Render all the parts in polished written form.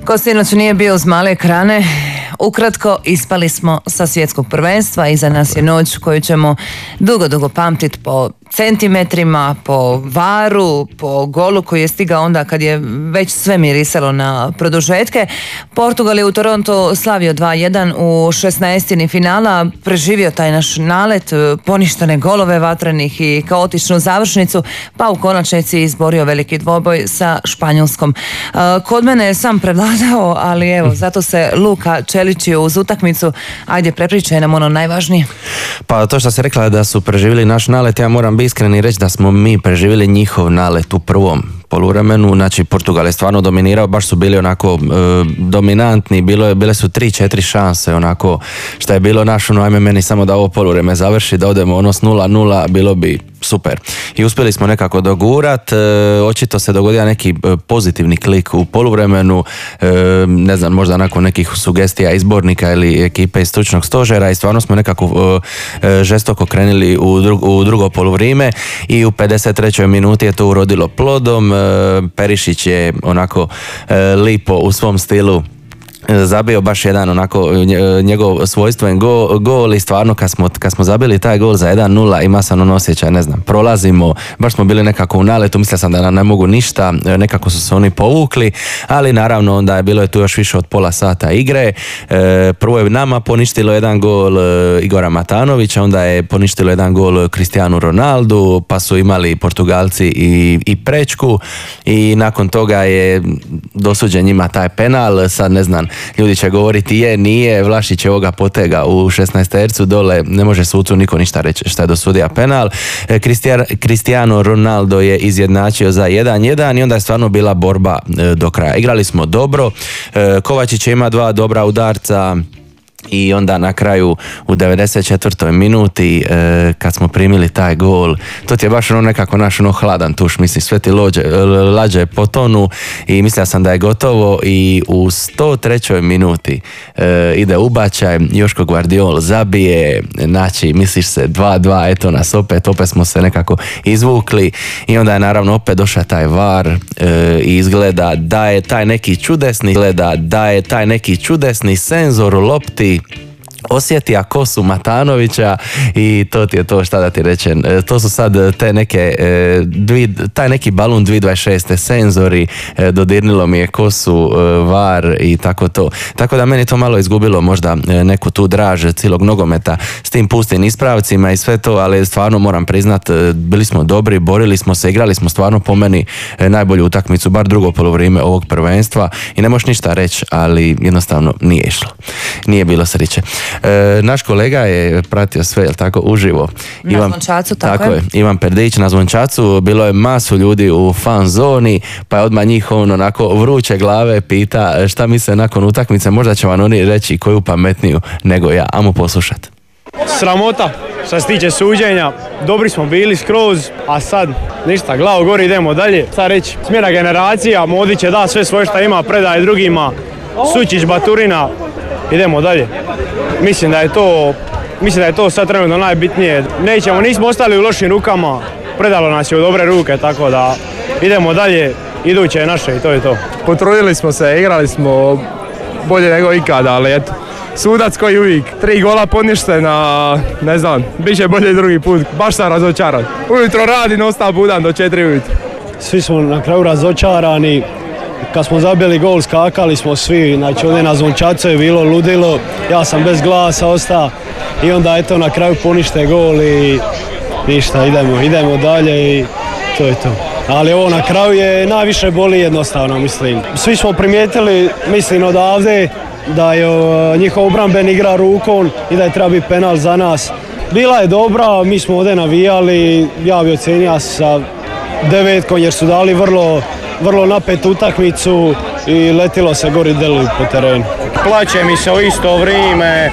Ko sinoć nije bio uz male ekrane, ukratko ispali smo sa svjetskog prvenstva. Iza nas je noć koju ćemo dugo pamtiti po centimetrima, po varu, po golu koji je stigao onda kad je već sve mirisalo na produžetke. Portugal je u Toronto slavio 2-1 u 16. finala, preživio taj naš nalet, poništene golove vatrenih i kaotičnu završnicu, pa u konačnici izborio veliki dvoboj sa Španjolskom. Kod mene je sam prevladao, ali evo, zato se Luka čeličio uz utakmicu. Ajde, prepričaj nam ono najvažnije. Pa to što si rekla da su preživjeli naš nalet, ja moram biti iskren i reći da smo mi preživjeli njihov nalet u prvom poluvremenu. Znači Portugal je stvarno dominirao, baš su bili onako dominantni, bile su 3-4 šanse onako, što je bilo naš, ajme meni samo da ovo poluvreme završi, da odemo ono s 0-0, bilo bi super. I uspjeli smo nekako dogurat, očito se dogodio neki pozitivni klik u poluvremenu, ne znam, možda nakon nekih sugestija izbornika ili ekipe iz stručnog stožera, i stvarno smo nekako žestoko krenuli u drugo poluvrijeme i u 53. minuti je to urodilo plodom. Perišić je onako lipo u svom stilu zabio baš jedan onako njegov svojstven gol i stvarno kad smo zabili taj gol za 1-0 ima sam ono osjećaj, ne znam, prolazimo, baš smo bili nekako u naletu, mislio sam da nam ne mogu ništa, nekako su se oni povukli, ali naravno onda je bilo je tu još više od pola sata igre. Prvo je nama poništilo jedan gol Igora Matanovića, onda je poništilo jedan gol Cristiano Ronaldu, pa su imali Portugalci i prečku i nakon toga je dosuđen njima taj penal. Sad ne znam, ljudi će govoriti je, nije, Vlašić je ovoga potega u 16 tercu dole, ne može sucu niko ništa reći šta je dosudio penal. Cristiano Ronaldo je izjednačio za 1-1 i onda je stvarno bila borba do kraja. Igrali smo dobro, Kovačić ima 2 dobra udarca i onda na kraju u 94. minuti kad smo primili taj gol, to ti je baš ono nekako naš ono hladan tuš, misli, sve ti lađe po tonu i mislio sam da je gotovo i u 103. minuti ide ubačaj, Joško Gvardiol zabije, znači misliš se 2-2, eto nas opet smo se nekako izvukli i onda je naravno opet došao taj VAR i izgleda da je taj neki čudesni senzor u lopti osjetija kosu Matanovića i to ti je to, šta da ti rečem, to su sad te neke taj neki balun 2026. senzori, dodirnilo mi je kosu VAR i tako to. Tako da meni to malo izgubilo možda neku tu draž cijelog nogometa s tim pustim ispravcima i sve to, ali stvarno moram priznat, bili smo dobri, borili smo se, igrali smo stvarno po meni najbolju utakmicu, bar drugo polovrijeme ovog prvenstva i ne možeš ništa reći, ali jednostavno nije išlo. Nije bilo sreće. Naš kolega je pratio sve, jel tako, uživo. Na Zvončacu, tako je. Ivan Perdić na Zvončacu, bilo je masu ljudi u fan zoni, pa je odmah njih on onako vruće glave pita šta misle nakon utakmice, možda će vam oni reći koju pametniju nego ja, ajmo poslušat. Sramota, što se tiče suđenja, dobri smo bili skroz, a sad ništa, glavu gori, idemo dalje. Sad reći, smjena generacija, Modić je da sve svoje što ima, predaje drugima, Sučić, Baturina, idemo dalje. Mislim da je to sad trenutno najbitnije. Nismo ostali u lošim rukama, predalo nas je u dobre ruke, tako da idemo dalje, iduće je naše i to je to. Potrudili smo se, igrali smo bolje nego ikada, ali eto, sudac koji uvijek, 3 gola poništena, ne znam, bit će bolje drugi put, baš sam razočaran. Ujutro radim, ostao budan do 4 ujutro. Svi smo na kraju razočarani. Kad smo zabili gol, skakali smo svi, znači ovdje na Zvončacu je bilo ludilo, ja sam bez glasa ostao i onda eto na kraju ponište gol i ništa, idemo dalje i to je to. Ali ovo na kraju je najviše boli jednostavno, mislim. Svi smo primijetili, mislim odavde, da je njihov obramben igra rukom i da je treba biti penal za nas. Bila je dobra, mi smo ovdje navijali, ja bi ocenio sa 9 jer su dali vrlo napetu utakmicu i letilo se gori deli po terenu. Plaće mi se u isto vrijeme,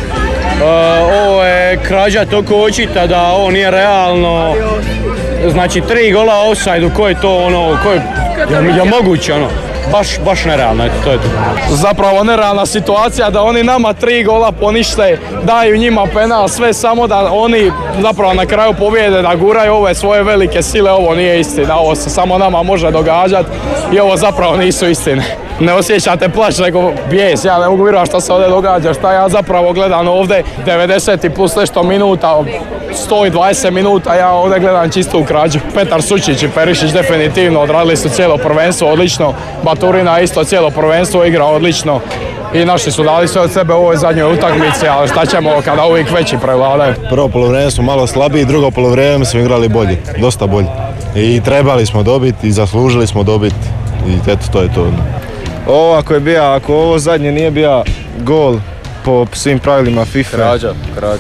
ovo je krađa toliko očita da ovo nije realno. Znači 3 gola offside, ko je to ono, je moguće ono. Baš nerealno, to je to. Zapravo nerealna situacija da oni nama 3 gola ponište, daju njima penal, sve samo da oni zapravo na kraju pobjede, da guraju ove svoje velike sile, ovo nije istina, ovo se samo nama može događati i ovo zapravo nisu istine. ne osjećate plać, nego bijes. Ja ne mogu vjerovati šta se ovdje događa, šta ja zapravo gledam ovdje 90 i plus nešto minuta, 120 minuta, ja ovdje gledam čistu krađu. Petar Sučić i Perišić definitivno odradili su cijelo prvenstvo odlično, Baturina isto cijelo prvenstvo igra odlično. I naši su dali sve od sebe u ovoj zadnjoj utakmici, ali šta ćemo kada uvijek veći prevladaju. Prvo polovrijeme smo malo slabiji, drugo polovrijeme smo igrali bolje, dosta bolje. I trebali smo dobiti i zaslužili smo dobiti i eto, to je to. Ovo ako ovo zadnje nije bio gol po svim pravilima FIFA. Krađa.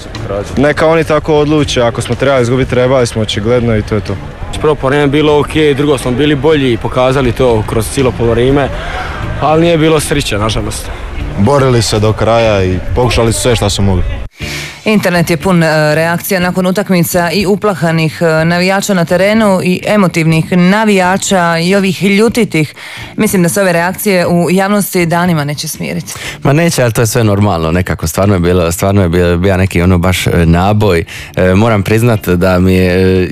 Neka oni tako odluče, ako smo trebali izgubiti, trebali smo očigledno i to je to. Prvo polovrijeme bilo ok, drugo smo bili bolji i pokazali to kroz cijelo polovrijeme, ali nije bilo sreće, nažalost. Borili se do kraja i pokušali su sve što su mogli. Internet je pun reakcija nakon utakmica i uplahanih navijača na terenu i emotivnih navijača i ovih ljutitih. Mislim da se ove reakcije u javnosti danima neće smiriti. Ma neće, ali to je sve normalno nekako. Stvarno je bio neki ono baš naboj. Moram priznat da mi je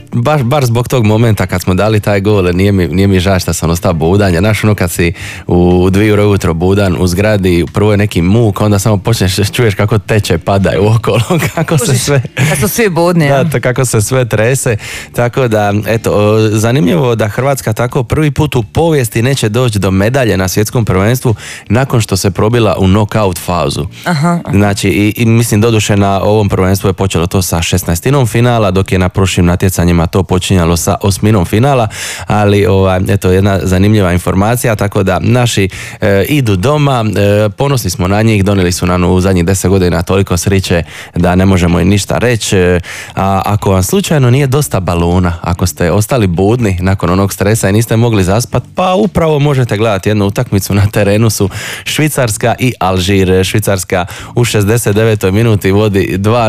baš zbog tog momenta kad smo dali taj gol, nije mi žao što sam ostao budan. Znaš, ono kad si u 2 ujutro budan u zgradi, prvo je neki muk, onda samo počneš, čuješ kako teče, padaju okolo, kako se sve... Kad su svi budni, ja. Da, kako se sve trese. Tako da, eto, zanimljivo da Hrvatska tako prvi put u povijesti neće doći do medalje na svjetskom prvenstvu nakon što se probila u knockout fazu. Aha. Znači, i mislim, doduše na ovom prvenstvu je počelo to sa 16. finala, dok je na prošlim natjecanjima to počinjalo sa 8. finala, ali eto, jedna zanimljiva informacija, tako da naši idu doma, ponosni smo na njih, donijeli su nam u zadnjih 10 godina toliko sreće da ne možemo im ništa reći. A ako vam slučajno nije dosta balona, ako ste ostali budni nakon onog stresa i niste mogli zaspat, pa upravo možete gledati jednu utakmicu. Na terenu su Švicarska i Alžir. Švicarska u 69. minuti vodi 2